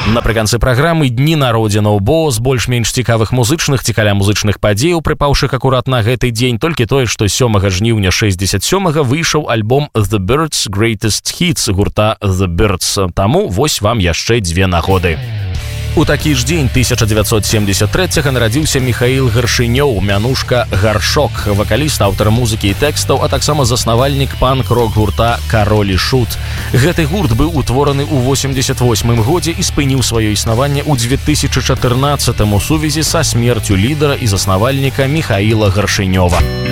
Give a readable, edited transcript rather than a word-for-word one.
Напрыканцы праграмы дні народзінаў, бо з больш-менш цікавых музычных ці каля музычных падзеяў, прыпаўшых акурат на гэты дзень, толькі тое, што 7 жніўня 67-го выйшаў альбом The Byrds Greatest Hits гурта The Byrds. Таму вось вам яшчэ 2 нагоды. У такі ж дзень 1973-го нарадзіўся Міхаіл Гаршынёў, мянушка Гаршок, вакаліст, аўтар музыкі і тэкстаў, а таксама заснавальнік панк-рок гурта Кароль і Шут. Гэты гурт быў утвораны ў 88-м годзе і спыніў сваё існаванне ў 2014-м у сувязі са смерцю лідара і заснавальніка Міхаіла Гаршынёва.